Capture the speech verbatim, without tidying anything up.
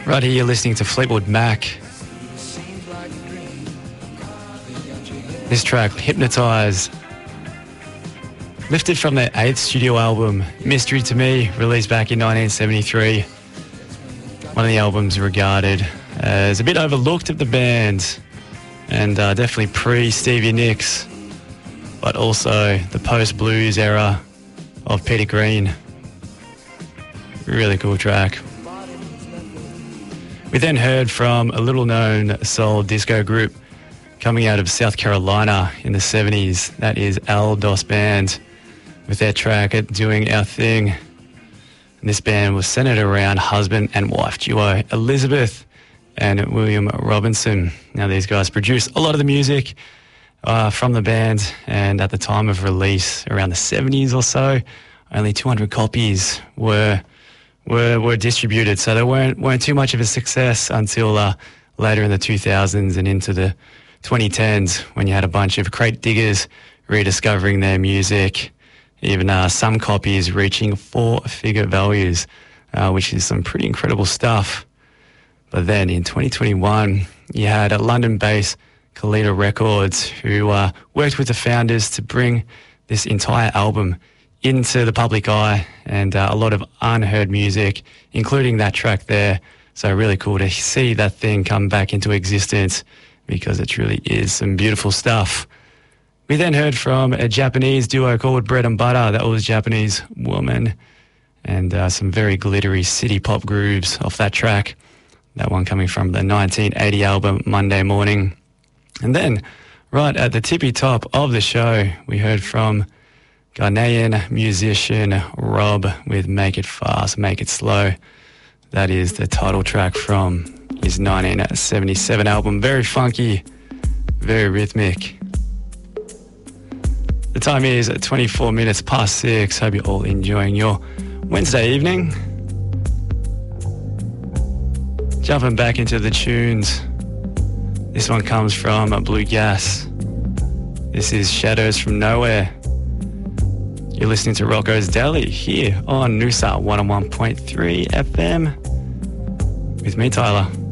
Right here, you're listening to Fleetwood Mac. This track, Hypnotise, lifted from their eighth studio album, Mystery to Me, released back in nineteen seventy-three. One of the albums regarded as a bit overlooked of the band, and uh, definitely pre-Stevie Nicks, but also the post-blues era of Peter Green. Really cool track. We then heard from a little-known soul disco group coming out of South Carolina in the seventies. That is Al Dos Band with their track at Doing Our Thing. And this band was centered around husband and wife duo Elizabeth and William Robinson. Now, these guys produced a lot of the music uh, from the band, and at the time of release, around the seventies or so, only two hundred copies were were were distributed, so they weren't weren't too much of a success until uh, later in the two thousands and into the twenty tens, when you had a bunch of crate diggers rediscovering their music, even uh, some copies reaching four-figure values, uh, which is some pretty incredible stuff. But then in twenty twenty-one, you had a London-based Kalita Records who uh, worked with the founders to bring this entire album into the public eye, and uh, a lot of unheard music, including that track there. So really cool to see that thing come back into existence, because it truly is some beautiful stuff. We then heard from a Japanese duo called Bread and Butter. That was Japanese Woman, and uh, some very glittery city pop grooves off that track. That one coming from the nineteen eighty album Monday Morning. And then right at the tippy top of the show, we heard from Ghanaian musician Rob with Make It Fast, Make It Slow. That is the title track from his nineteen seventy-seven album. Very funky, very rhythmic. The time is twenty-four minutes past six. Hope you're all enjoying your Wednesday evening. Jumping back into the tunes. This one comes from Blue Gas. This is Shadows from Nowhere. You're listening to Rocco's Deli here on Noosa one oh one point three F M with me, Tyler.